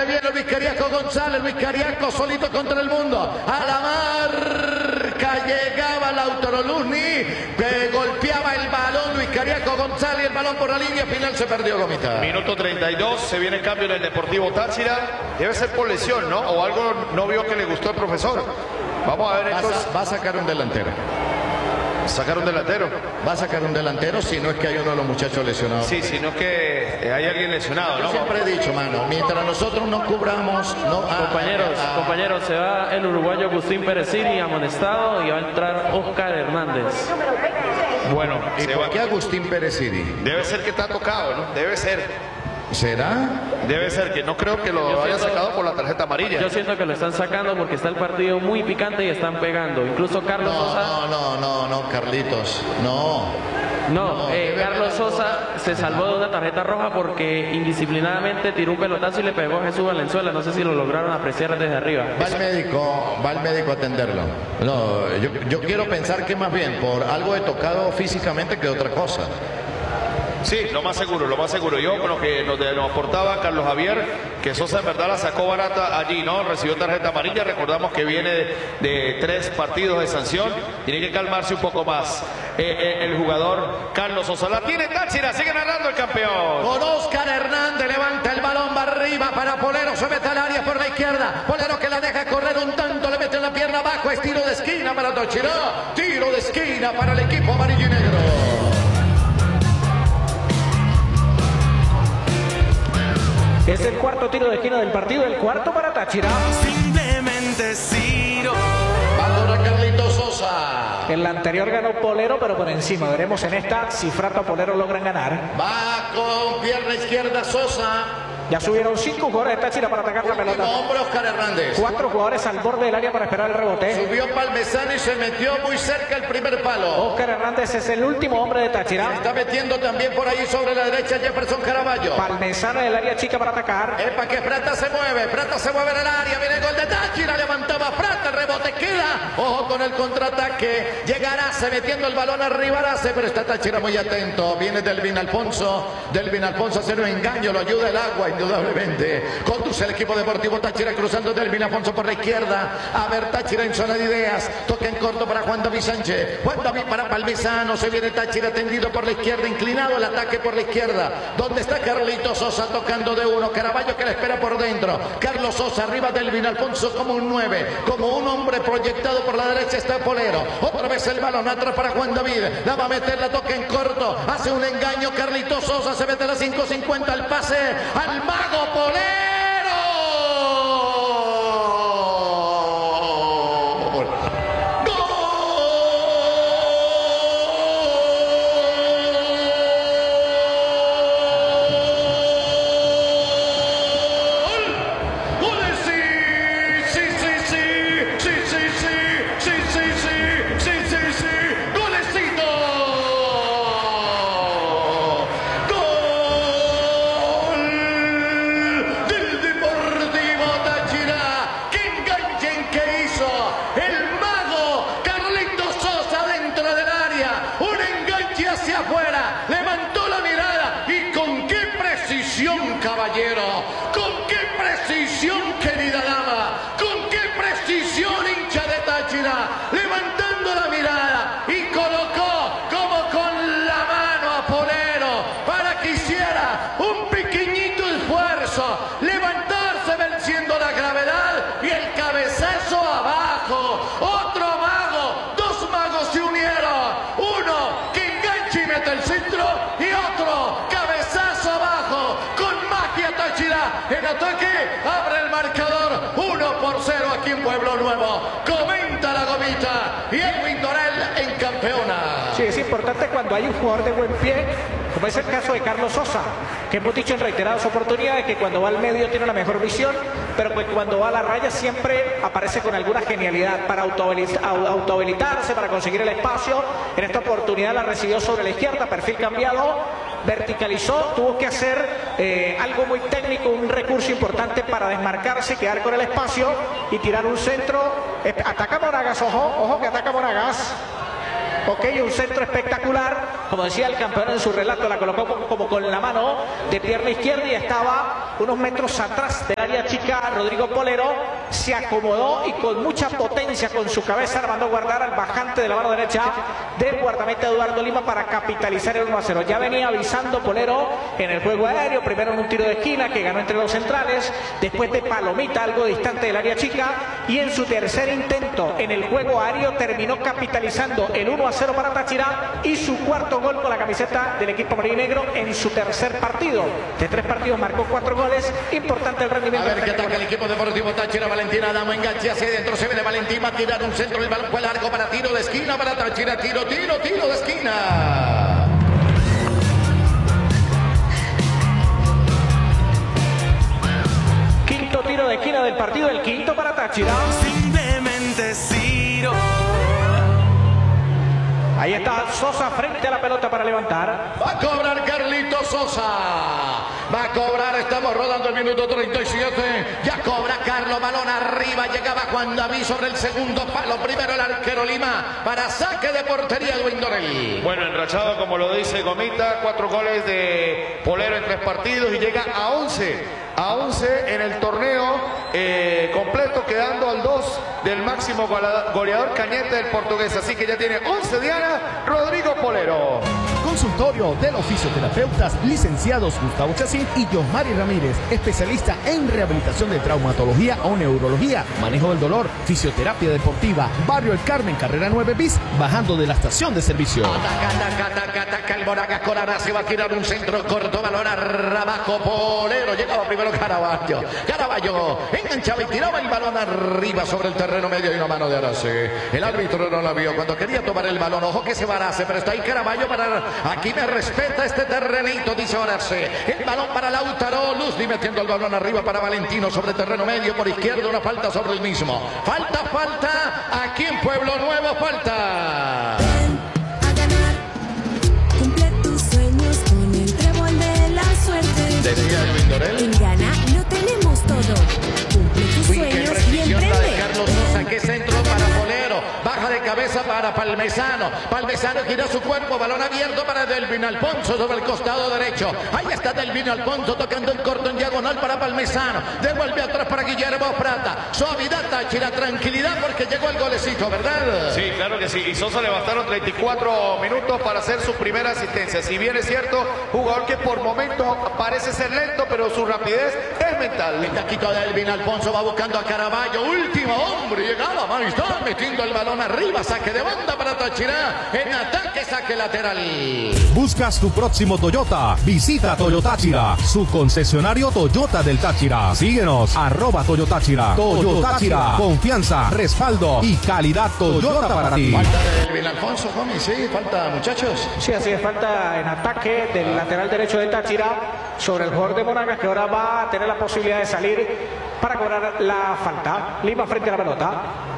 Se viene Luis Cariaco González. Luis Cariaco solito contra el mundo. A la marca llegaba Lautaro Luzni, que golpeaba el balón. Luis Cariaco González, el balón por la línea final, se perdió Gomita. Minuto 32, se viene el cambio en el Deportivo Táchira. Debe ser por lesión, ¿no? O algo no vio que le gustó al profesor. Vamos a ver entonces. Va a sacar un delantero. ¿Sacar un delantero? Va a sacar un delantero si no es que hay uno de los muchachos lesionados. Sí, si no es que hay alguien lesionado, Yo ¿no? siempre he dicho, mano, mientras nosotros nos cubramos... Compañeros, se va el uruguayo Agustín Perecini amonestado y va a entrar Oscar Hernández. Bueno, ¿y por qué Agustín Perecini? Debe ser que está tocado, ¿no? Debe ser. ¿Será? Debe ser, que no creo que lo haya sacado por la tarjeta amarilla. Yo siento que lo están sacando porque está el partido muy picante y están pegando. Incluso Carlos Sosa... No, Carlitos, no. Carlos Sosa se salvó de una tarjeta roja porque indisciplinadamente tiró un pelotazo y le pegó a Jesús Valenzuela. No sé si lo lograron apreciar desde arriba. Va el médico a atenderlo. No, yo quiero pensar que más bien por algo de tocado físicamente que otra cosa. Sí, lo más seguro. Yo con lo que nos aportaba Carlos Javier, que Sosa en verdad la sacó barata allí, ¿no? Recibió tarjeta amarilla, recordamos que viene de 3 partidos de sanción, tiene que calmarse un poco más el jugador Carlos Sosa. La tiene Táchira, sigue narrando el campeón. Con Oscar Hernández levanta el balón, va arriba para Polero, se mete al área por la izquierda. Polero que la deja correr un tanto, le mete en la pierna abajo, es tiro de esquina para Táchira, tiro de esquina para el equipo amarillo y negro. Es el cuarto tiro de esquina del partido, el cuarto para Táchira. Simplemente Ciro. Va para Carlitos Sosa. En la anterior ganó Polero, pero por encima. Veremos en esta si Frato o Polero logran ganar. Va con pierna izquierda Sosa. Ya subieron 5 jugadores de Táchira para atacar la pelota. Hombre, Oscar Hernández. 4 jugadores al borde del área para esperar el rebote. Subió Palmesano y se metió muy cerca el primer palo. Oscar Hernández es el último hombre de Táchira. Está metiendo también por ahí sobre la derecha Jefferson Caraballo. Palmesano en el área chica para atacar. Epa que Prata se mueve en el área. Viene el gol de Táchira, levantaba Prata, el rebote queda. Ojo con el contraataque. Llegará se metiendo el balón arriba Arace, pero está Táchira muy atento. Viene Delvin Alfonso. Delvin Alfonso hace un engaño, lo ayuda el agua indudablemente. Conduce el equipo deportivo Táchira cruzando Delvin Alfonso por la izquierda. A ver Táchira en zona de ideas. Toca en corto para Juan David Sánchez. Juan David para Palmisano. Se viene Táchira tendido por la izquierda. Inclinado el ataque por la izquierda. Donde está Carlitos Sosa tocando de uno. Caraballo que le espera por dentro. Carlos Sosa arriba Delvin Alfonso como un 9. Como un hombre proyectado por la derecha está Polero. Otra vez el balón atrás para Juan David. La va a meter, la toca en corto. Hace un engaño Carlitos Sosa. Se mete a la 5.50 al pase. Al mago Polero. Caballero, con qué precisión, querida dama, con qué precisión, hincha de Táchira, levantando la mirada y colocó como con la mano a Polero para que hiciera un pequeñito esfuerzo, levantarse venciendo la gravedad y el cabezazo abajo. Otro mago, 2 magos se unieron, uno que engancha y mete el centro y otro cabezazo abajo. Táchira en ataque, abre el marcador 1-0 aquí en Pueblo Nuevo. Comenta la Gomita y Edwin Dorel en campeona. Sí, es importante cuando hay un jugador de buen pie, como es el caso de Carlos Sosa, que hemos dicho en reiteradas oportunidades que cuando va al medio tiene la mejor visión, pero que cuando va a la raya siempre aparece con alguna genialidad para autohabilitarse, para conseguir el espacio. En esta oportunidad la recibió sobre la izquierda, perfil cambiado, verticalizó, tuvo que hacer algo muy técnico, un recurso importante para desmarcarse, quedar con el espacio y tirar un centro. Ataca Monagas, ojo que ataca Monagas. Ok, un centro espectacular, como decía el campeón en su relato, la colocó como con la mano de pierna izquierda y estaba unos metros atrás del área chica. Rodrigo Polero se acomodó y con mucha potencia con su cabeza mandó guardar al bajante de la mano derecha del guardameta Eduardo Lima para capitalizar el 1-0. Ya venía avisando Polero en el juego aéreo, primero en un tiro de esquina que ganó entre los centrales, después de palomita algo distante del área chica, y en su tercer intento en el juego aéreo terminó capitalizando el 1-0 para Táchira y su cuarto gol con la camiseta del equipo amarillo-negro en su tercer partido. De 3 partidos marcó 4 goles. Importante el rendimiento. A ver qué ataca el equipo deportivo Táchira. Valentina Adamo enganche hacia adentro, se ve de Valentín, va a tirar un centro, el balón fue largo para tiro de esquina para Táchira, tiro de esquina. Quinto tiro de esquina del partido, el quinto para Táchira. Simplemente Ciro. Ahí está Sosa frente a la pelota para levantar. Va a cobrar Carlitos Sosa. Va a cobrar, estamos rodando el minuto 37. Ya cobra Carlos, balón arriba. Llegaba Juan David sobre el segundo palo. Primero el arquero Lima para saque de portería Edwin Dorel. Bueno, enrachado como lo dice Gomita, 4 goles de Polero en 3 partidos y llega a 11. A 11 en el torneo completo, quedando al 2 del máximo goleador Cañete del portugués. Así que ya tiene 11 dianas Rodrigo Polero. Consultorio de los fisioterapeutas licenciados Gustavo Chacín y Josmari Ramírez, especialista en rehabilitación de traumatología o neurología, manejo del dolor, fisioterapia deportiva, Barrio El Carmen, carrera 9 bis, bajando de la estación de servicio. Ataca el Monagas con Arce, va a tirar un centro corto, balón abajo, Polero, llegaba primero Caraballo, enganchaba y tiraba el balón arriba sobre el terreno medio y una mano de Arce. El árbitro no la vio cuando quería tomar el balón, ojo que se va Arce, pero está ahí Caraballo para... Aquí me respeta este terrenito, dice Arce. El balón para Lautaro, Luzli metiendo el balón arriba para Valentino sobre terreno medio, por izquierda una falta sobre el mismo. Falta, aquí en Pueblo Nuevo, falta. Ven a ganar, cumple tus sueños con el trébol de la suerte. Decía Edwin Dorel. En Gana lo tenemos todo. Cumple tus Qué sueños y precisión la de emprende. Carlos Sosa, que centro para Polero, baja de cabeza para Palmesano gira su cuerpo, balón abierto para Delvin Alfonso sobre el costado derecho, ahí está Delvin Alfonso tocando el corto en diagonal para Palmesano, devuelve atrás para Guillermo Prata, suavidad Táchira, tranquilidad porque llegó el golecito, ¿verdad? Sí, claro que sí, y Sosa le bastaron 34 minutos para hacer su primera asistencia. Si bien es cierto, jugador que por momentos parece ser lento, pero su rapidez es mental. El taquito de Delvin Alfonso va buscando a Caraballo, último hombre, llegaba Maristán metiendo el balón arriba, saque de banda para Táchira, en ataque, saque lateral. ¿Buscas tu próximo Toyota? Visita Toyotáchira, su concesionario Toyota del Táchira. Síguenos, @Toyotáchira. Toyotáchira, confianza, respaldo y calidad Toyota para ti. Falta de Delvin Alfonso, Gomi, sí, falta muchachos. Sí, así es, falta en ataque del lateral derecho de Táchira sobre el jugador de Monagas, que ahora va a tener la posibilidad de salir para cobrar la falta. Lima frente a la pelota.